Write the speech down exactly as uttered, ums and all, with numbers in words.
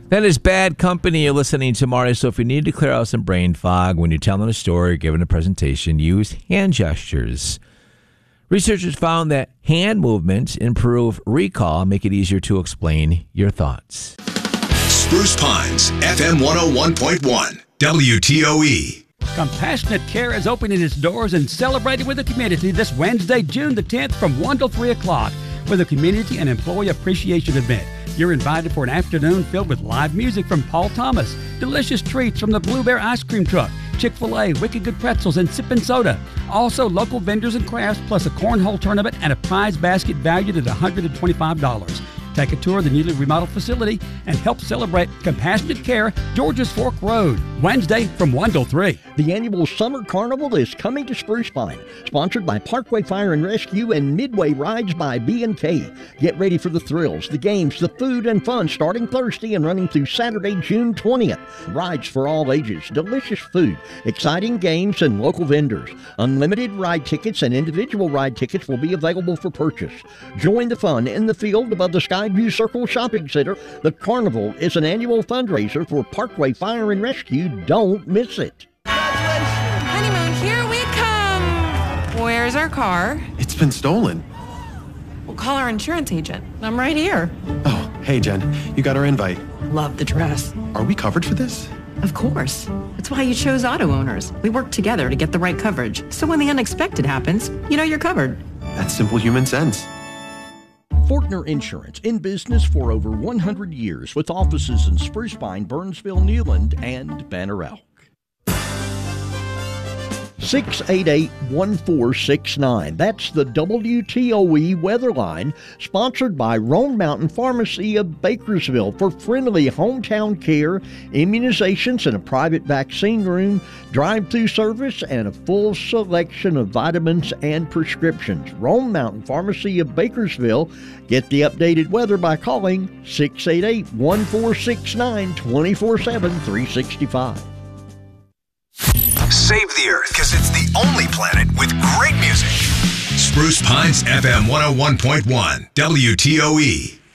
That is Bad Company you're listening to, Marty. So if you need to clear out some brain fog when you're telling a story or giving a presentation, use hand gestures. Researchers found that hand movements improve recall, make it easier to explain your thoughts. Spruce Pines, F M one oh one point one, W T O E. Compassionate Care is opening its doors and celebrating with the community this Wednesday, June the tenth from one to three o'clock with a community and employee appreciation event. You're invited for an afternoon filled with live music from Paul Thomas, delicious treats from the Blue Bear Ice Cream Truck, Chick-fil-A, Wicked Good Pretzels, and Sippin' Soda. Also, local vendors and crafts, plus a cornhole tournament and a prize basket valued at one hundred twenty-five dollars. Take a tour of the newly remodeled facility and help celebrate Compassionate Care, Georges Fork Road, Wednesday from one till three. The annual Summer Carnival is coming to Spruce Pine, sponsored by Parkway Fire and Rescue and Midway Rides by B and K. Get ready for the thrills, the games, the food, and fun starting Thursday and running through Saturday, June twentieth. Rides for all ages, delicious food, exciting games, and local vendors. Unlimited ride tickets and individual ride tickets will be available for purchase. Join the fun in the field above the Skyview Circle Shopping Center. The Carnival is an annual fundraiser for Parkway Fire and Rescue. Don't miss it. Honeymoon, here we come. Where's our car? It's been stolen. We'll call our insurance agent. I'm right here. Oh, hey, Jen. You got our invite. Love the dress. Are we covered for this? Of course. That's why you chose Auto Owners. We work together to get the right coverage. So when the unexpected happens, you know you're covered. That's simple human sense. Fortner Insurance, in business for over one hundred years with offices in Spruce Pine, Burnsville, Newland, and Banner Elk. six eight eight, one four six nine. That's the W T O E weather line, sponsored by Roan Mountain Pharmacy of Bakersville for friendly hometown care, immunizations, and a private vaccine room, drive-through service, and a full selection of vitamins and prescriptions. Roan Mountain Pharmacy of Bakersville. Get the updated weather by calling six eight eight, one four six nine, two four seven, three six five. Save the Earth, because it's the only planet with great music. Spruce Pines, F M one oh one point one, W T O E.